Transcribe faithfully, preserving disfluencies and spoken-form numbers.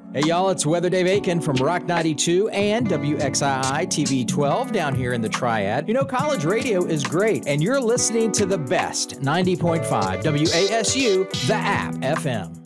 Hey, y'all, it's Weather Dave Aiken from Rock ninety-two and W X I I T V twelve down here in the Triad. You know, college radio is great, and you're listening to the best ninety point five W A S U, the app F M.